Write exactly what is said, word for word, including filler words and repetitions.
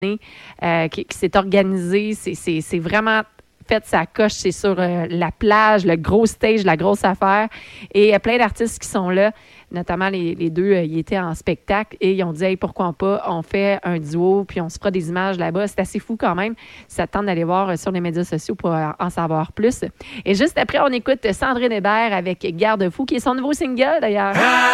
euh, qui, qui s'est organisé. C'est, c'est, c'est vraiment fait sa coche. C'est sur euh, la plage, le gros stage, la grosse affaire. Et il y a plein d'artistes qui sont là. Notamment, les, les deux, euh, ils étaient en spectacle et ils ont dit hey, pourquoi pas, on fait un duo puis on se fera des images là-bas. C'est assez fou quand même. Ça tente d'aller voir euh, sur les médias sociaux pour euh, en savoir plus. Et juste après, on écoute Sandrine Hébert avec Garde-fou, qui est son nouveau single d'ailleurs.